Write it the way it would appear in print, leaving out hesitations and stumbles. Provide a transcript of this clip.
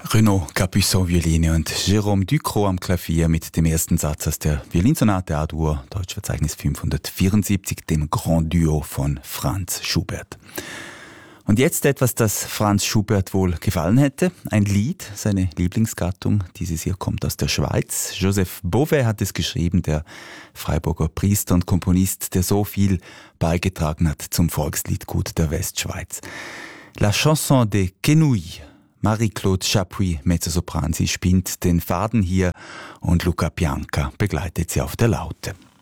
Renaud Capuçon Violine und Jérôme Ducrot am Klavier mit dem ersten Satz aus der Violinsonate A-Dur, Deutschverzeichnis 574, dem Grand Duo von Franz Schubert. Und jetzt etwas, das Franz Schubert wohl gefallen hätte. Ein Lied, seine Lieblingsgattung. Dieses hier kommt aus der Schweiz. Joseph Beauvais hat es geschrieben, der Freiburger Priester und Komponist, der so viel beigetragen hat zum Volksliedgut der Westschweiz. La Chanson des Quenouilles. Marie-Claude Chapuis, Mezzosopran, sie spinnt den Faden hier und Luca Pianca begleitet sie auf der Laute.